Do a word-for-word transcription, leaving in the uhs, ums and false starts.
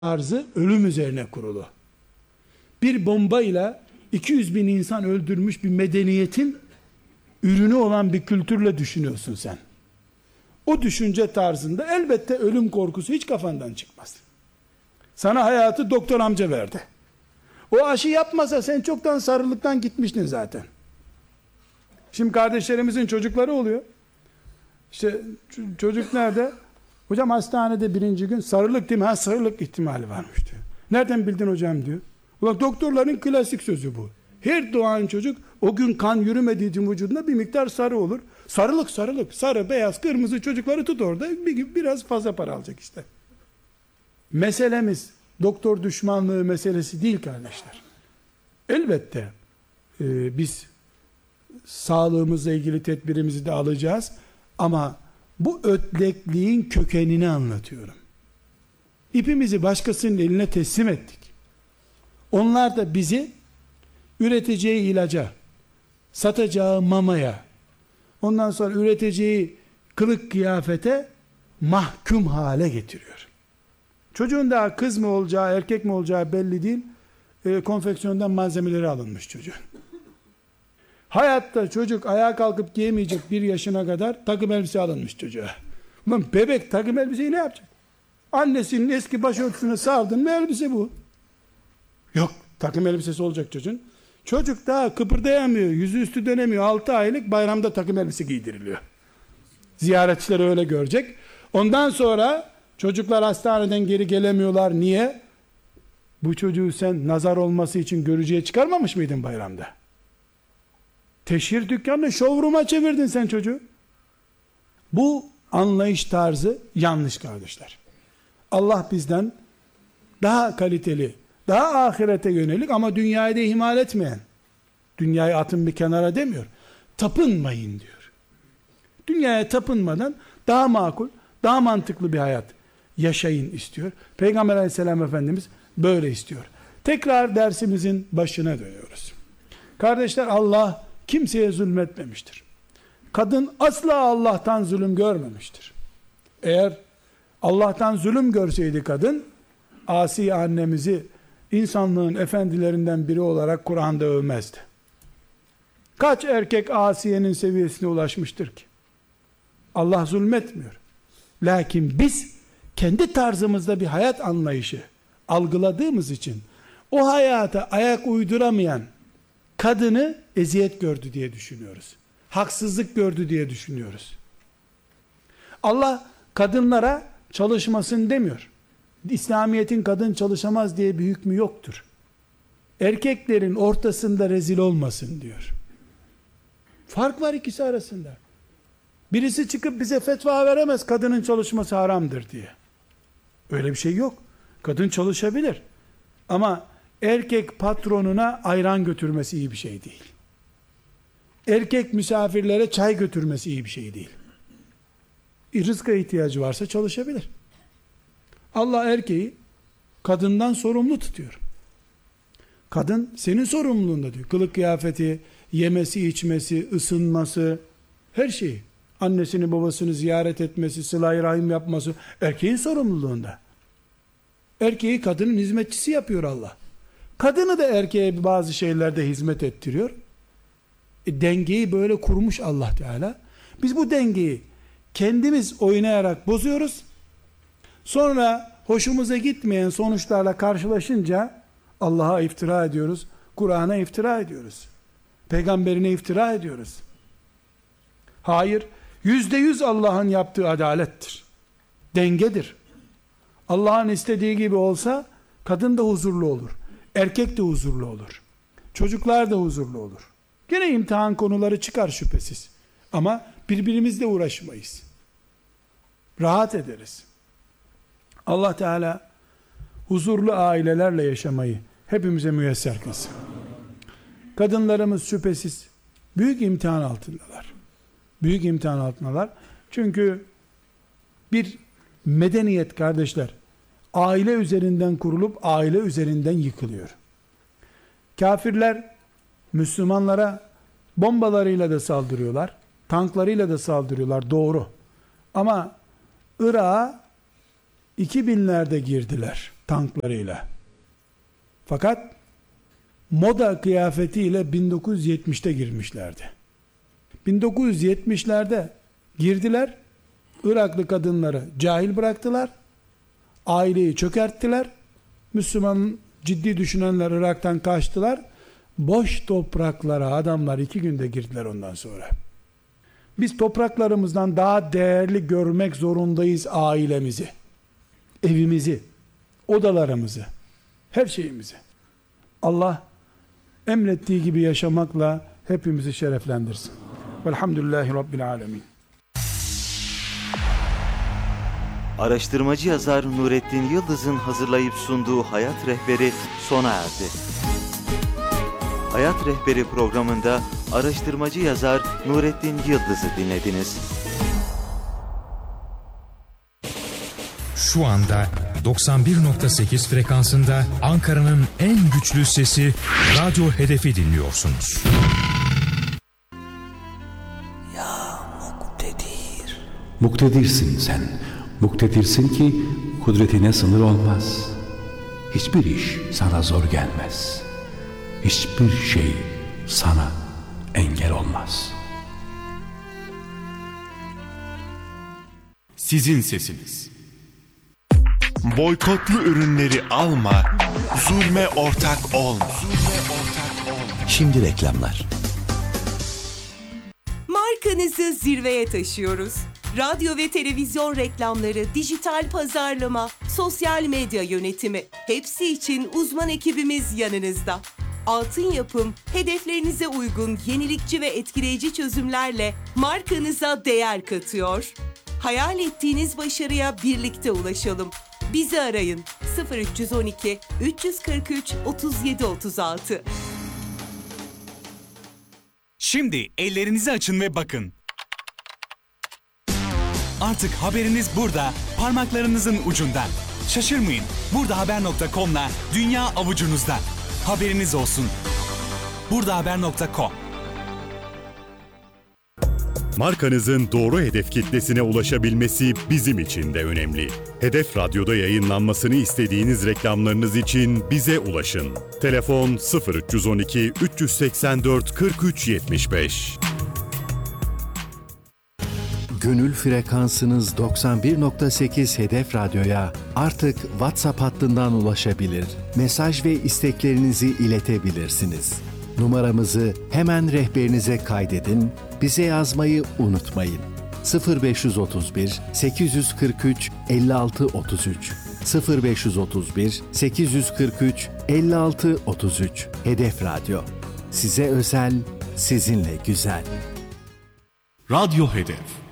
tarzı ölüm üzerine kurulu. Bir bombayla iki yüz bin insan öldürmüş bir medeniyetin ürünü olan bir kültürle düşünüyorsun sen. O düşünce tarzında elbette ölüm korkusu hiç kafandan çıkmaz. Sana hayatı doktor amca verdi. O aşı yapmasa sen çoktan sarılıktan gitmiştin zaten. Şimdi kardeşlerimizin çocukları oluyor. İşte çocuk nerede? Hocam hastanede birinci gün sarılık değil mi? Ha, sarılık ihtimali varmış diyor. Nereden bildin hocam diyor. Ulan doktorların klasik sözü bu. Her doğan çocuk o gün kan yürümediği için vücudunda bir miktar sarı olur. Sarılık sarılık sarı beyaz kırmızı çocukları tut orada bir, biraz fazla para alacak işte. Meselemiz doktor düşmanlığı meselesi değil kardeşler. Elbette e, biz sağlığımızla ilgili tedbirimizi de alacağız ama bu ötlekliğin kökenini anlatıyorum. İpimizi başkasının eline teslim ettik. Onlar da bizi üreteceği ilaca, satacağı mamaya, ondan sonra üreteceği kılık kıyafete mahkum hale getiriyor. Çocuğun daha kız mı olacağı, erkek mi olacağı belli değil. E, konfeksiyondan malzemeleri alınmış çocuğun. Hayatta çocuk ayağa kalkıp giyemeyecek bir yaşına kadar takım elbise alınmış çocuğa. Ulan bebek takım elbiseyi ne yapacak? Annesinin eski başörtüsüne sardın mı elbise bu. Yok, takım elbisesi olacak çocuğun. Çocuk daha kıpırdayamıyor, yüzü üstü dönemiyor. altı aylık bayramda takım elbise giydiriliyor. Ziyaretçiler öyle görecek. Ondan sonra çocuklar hastaneden geri gelemiyorlar. Niye? Bu çocuğu sen nazar olması için görücüye çıkarmamış mıydın bayramda? Teşhir dükkanını showroom'a çevirdin sen çocuğu. Bu anlayış tarzı yanlış kardeşler. Allah bizden daha kaliteli, daha ahirete yönelik ama dünyayı da ihmal etmeyen, dünyayı atın bir kenara demiyor, tapınmayın diyor. Dünyaya tapınmadan daha makul, daha mantıklı bir hayat yaşayın istiyor. Peygamber aleyhisselam Efendimiz böyle istiyor. Tekrar dersimizin başına dönüyoruz. Kardeşler, Allah kimseye zulmetmemiştir. Kadın asla Allah'tan zulüm görmemiştir. Eğer Allah'tan zulüm görseydi kadın, Asiye annemizi insanlığın efendilerinden biri olarak Kur'an'da övmezdi. Kaç erkek Asiye'nin seviyesine ulaşmıştır ki? Allah zulmetmiyor. Lakin biz kendi tarzımızda bir hayat anlayışı algıladığımız için o hayata ayak uyduramayan kadını eziyet gördü diye düşünüyoruz. Haksızlık gördü diye düşünüyoruz. Allah kadınlara çalışmasın demiyor. İslamiyet'in kadın çalışamaz diye bir hükmü yoktur. Erkeklerin ortasında rezil olmasın diyor. Fark var ikisi arasında. Birisi çıkıp bize fetva veremez kadının çalışması haramdır diye. Öyle bir şey yok. Kadın çalışabilir. Ama erkek patronuna ayran götürmesi iyi bir şey değil. Erkek misafirlere çay götürmesi iyi bir şey değil. Rızka ihtiyacı varsa çalışabilir. Allah erkeği kadından sorumlu tutuyor. Kadın senin sorumluluğunda diyor. Kılık kıyafeti, yemesi, içmesi, ısınması, her şeyi. Annesini babasını ziyaret etmesi, sıla-i rahim yapması erkeğin sorumluluğunda. Erkeği kadının hizmetçisi yapıyor Allah. Kadını da erkeğe bazı şeylerde hizmet ettiriyor. E, dengeyi böyle kurmuş Allah Teala. Biz bu dengeyi kendimiz oynayarak bozuyoruz. Sonra hoşumuza gitmeyen sonuçlarla karşılaşınca Allah'a iftira ediyoruz. Kur'an'a iftira ediyoruz. Peygamberine iftira ediyoruz. Hayır. Yüzde yüz Allah'ın yaptığı adalettir. Dengedir. Allah'ın istediği gibi olsa kadın da huzurlu olur. Erkek de huzurlu olur. Çocuklar da huzurlu olur. Gene imtihan konuları çıkar şüphesiz. Ama birbirimizle uğraşmayız. Rahat ederiz. Allah Teala huzurlu ailelerle yaşamayı hepimize müyesser kılsın. Kadınlarımız şüphesiz büyük imtihan altındalar. Büyük imtihan altındalar. Çünkü bir medeniyet kardeşler aile üzerinden kurulup aile üzerinden yıkılıyor. Kafirler Müslümanlara bombalarıyla da saldırıyorlar, tanklarıyla da saldırıyorlar, doğru. Ama Irak'a iki binlerde girdiler. tanklarıyla. Fakat moda kıyafetiyle bin dokuz yüz yetmişte girmişlerdi. bin dokuz yüz yetmişlerde girdiler, Iraklı kadınları cahil bıraktılar, aileyi çökerttiler, Müslüman ciddi düşünenler Irak'tan kaçtılar, boş topraklara adamlar iki günde girdiler ondan sonra. Biz topraklarımızdan daha değerli görmek zorundayız ailemizi, evimizi, odalarımızı, her şeyimizi. Allah emrettiği gibi yaşamakla hepimizi şereflendirsin. Velhamdülillahi Rabbil alemin. Araştırmacı yazar Nurettin Yıldız'ın hazırlayıp sunduğu Hayat Rehberi sona erdi. Hayat Rehberi programında araştırmacı yazar Nurettin Yıldız'ı dinlediniz. Şu anda doksan bir nokta sekiz frekansında Ankara'nın en güçlü sesi Radyo Hedef'i dinliyorsunuz. Ya Muktedir. Muktedirsin sen. Muktedirsin ki kudretine sınır olmaz. Hiçbir iş sana zor gelmez. Hiçbir şey sana engel olmaz. Sizin sesiniz. Boykotlu ürünleri alma, zulme ortak olma. Şimdi reklamlar. Markanızı zirveye taşıyoruz. Radyo ve televizyon reklamları, dijital pazarlama, sosyal medya yönetimi, hepsi için uzman ekibimiz yanınızda. Altın Yapım, hedeflerinize uygun yenilikçi ve etkileyici çözümlerle markanıza değer katıyor. Hayal ettiğiniz başarıya birlikte ulaşalım. Bizi arayın sıfır üç on iki üç kırk üç otuz yedi otuz altı. Şimdi ellerinizi açın ve bakın. Artık haberiniz burada, parmaklarınızın ucunda. Şaşırmayın, buradahaber nokta com'la dünya avucunuzda. Haberiniz olsun. buradahaber nokta com. Markanızın doğru hedef kitlesine ulaşabilmesi bizim için de önemli. Hedef Radyo'da yayınlanmasını istediğiniz reklamlarınız için bize ulaşın. Telefon sıfır üç on iki üç seksen dört kırk üç yetmiş beş. Gönül frekansınız doksan bir nokta sekiz Hedef Radyo'ya artık WhatsApp hattından ulaşabilir, mesaj ve isteklerinizi iletebilirsiniz. Numaramızı hemen rehberinize kaydedin, bize yazmayı unutmayın. sıfır beş otuz bir sekiz kırk üç elli altı otuz üç sıfır beş otuz bir sekiz kırk üç elli altı otuz üç Hedef Radyo. Size özel, sizinle güzel. Radyo Hedef.